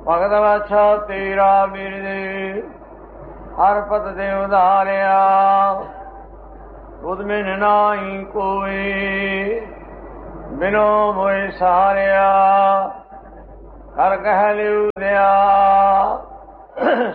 ਭਗਤ ਵਾਛਾ ਤੇਰਾ ਬਿਰਦੇ ਹਰ ਪਤ ਦੇ ਉਧਾਰਿਆ। ਤੁਧ ਬਿਨ ਨਾਹੀ ਕੋਈ ਬਿਨੋ ਮੋਇ ਸਹਾਰਿਆ। ਕਰ ਕਹਿ ਲਿਉ ਦਿਆ